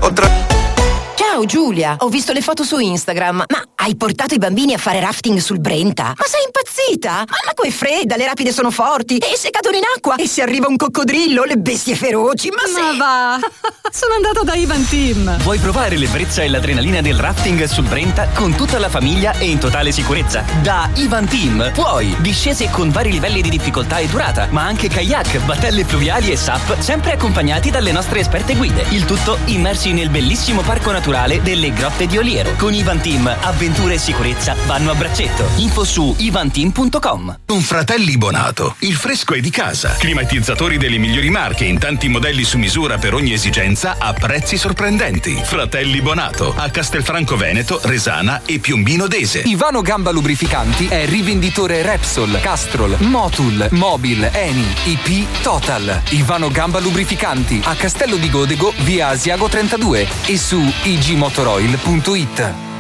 Ciao Giulia, ho visto le foto su Instagram, ma hai portato i bambini a fare rafting sul Brenta? Ma sei impazzita? Ma l'acqua è fredda, le rapide sono forti, e se cadono in acqua e se arriva un coccodrillo, le bestie feroci, Ma va! Sono andato da Ivan Team. Vuoi provare l'ebbrezza e l'adrenalina del rafting sul Brenta con tutta la famiglia e in totale sicurezza? Da Ivan Team puoi discese con vari livelli di difficoltà e durata, ma anche kayak, battelle fluviali e SUP, sempre accompagnati dalle nostre esperte guide. Il tutto immersi nel bellissimo parco naturale delle Grotte di Oliero. Con Ivan Team, avventure e sicurezza vanno a braccetto. Info su ivanteam.com. Con Fratelli Bonato, il fresco è di casa. Climatizzatori delle migliori marche in tanti modelli su misura per ogni esigenza a prezzi sorprendenti. Fratelli Bonato, a Castelfranco Veneto, Resana e Piombino Dese. Ivano Gamba Lubrificanti è rivenditore Repsol, Castrol, Motul, Mobil, Eni, IP, Total. Ivano Gamba Lubrificanti a Castello di Godego, via Asiago 32 e su igmotoroil.it.